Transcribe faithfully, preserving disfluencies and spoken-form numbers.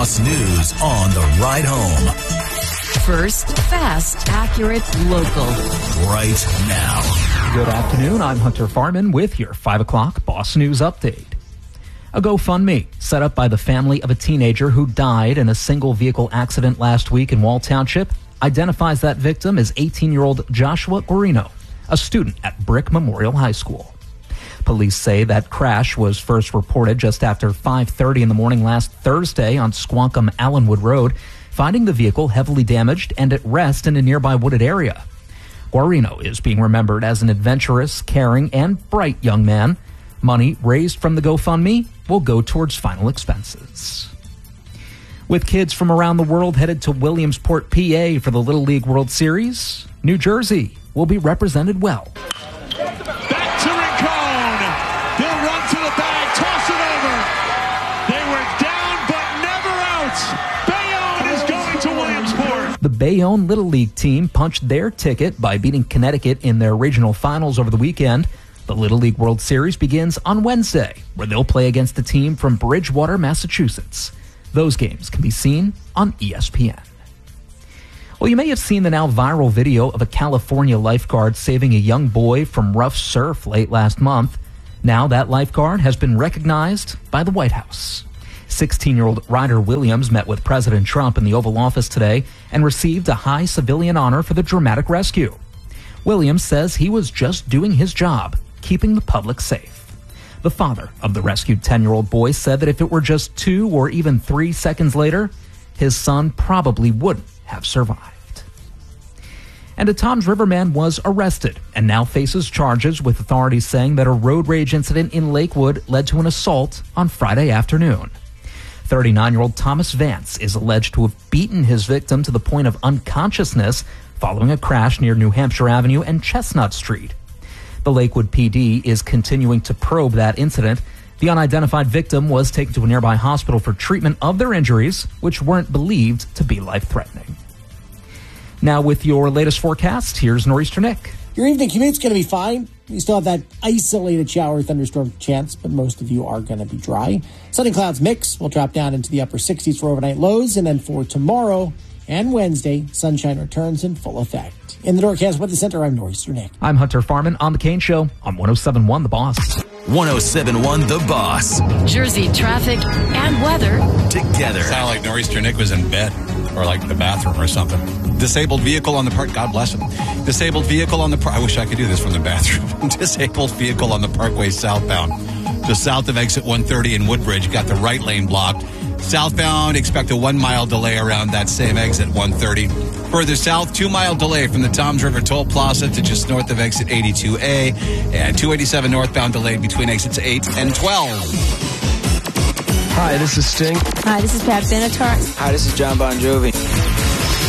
News on the ride home. First, fast, accurate, local. Right now. Good afternoon. I'm Hunter Farman with your five o'clock Boss News Update. A GoFundMe set up by the family of a teenager who died in a single vehicle accident last week in Wall Township identifies that victim as eighteen-year-old Joshua Guarino, a student at Brick Memorial High School. Police say that crash was first reported just after five thirty in the morning last Thursday on Squonkam Allenwood Road, finding the vehicle heavily damaged and at rest in a nearby wooded area. Guarino is being remembered as an adventurous, caring, and bright young man. Money raised from the GoFundMe will go towards final expenses. With kids from around the world headed to Williamsport, P A for the Little League World Series, New Jersey will be represented well. The Bayonne Little League team punched their ticket by beating Connecticut in their regional finals over the weekend. The Little League World Series begins on Wednesday, where they'll play against a team from Bridgewater, Massachusetts. Those games can be seen on E S P N. Well, you may have seen the now viral video of a California lifeguard saving a young boy from rough surf late last month. Now that lifeguard has been recognized by the White House. sixteen-year-old Ryder Williams met with President Trump in the Oval Office today and received a high civilian honor for the dramatic rescue. Williams says he was just doing his job, keeping the public safe. The father of the rescued ten-year-old boy said that if it were just two or even three seconds later, his son probably wouldn't have survived. And a Toms River man was arrested and now faces charges, with authorities saying that a road rage incident in Lakewood led to an assault on Friday afternoon. thirty-nine-year-old Thomas Vance is alleged to have beaten his victim to the point of unconsciousness following a crash near New Hampshire Avenue and Chestnut Street. The Lakewood P D is continuing to probe that incident. The unidentified victim was taken to a nearby hospital for treatment of their injuries, which weren't believed to be life-threatening. Now with your latest forecast, here's Nor'easter Nick. Your evening commute's going to be fine. You still have that isolated shower thunderstorm chance, but most of you are going to be dry. Sun and clouds mix will drop down into the upper sixties for overnight lows, and then for tomorrow and Wednesday, sunshine returns in full effect. In the Norcast Weather Center, I'm Nor'easter Nick. I'm Hunter Farman on The Kane Show on one oh seven point one The Boss. one oh seven point one The Boss. Jersey traffic and weather together. Sounded like Nor'easter Nick was in bed or like the bathroom or something. Disabled vehicle on the park. God bless him. Disabled vehicle on the park. I wish I could do this from the bathroom. Disabled vehicle on the Parkway southbound. Just south of exit one thirty in Woodbridge. Got the right lane blocked. Southbound, expect a one-mile delay around that same exit one thirty. Further south, two-mile delay from the Toms River Toll Plaza to just north of exit eighty-two A. And two eighty-seven northbound delayed between exits eight and twelve. Hi, this is Sting. Hi, this is Pat Benatar. Hi, this is John Bon Jovi.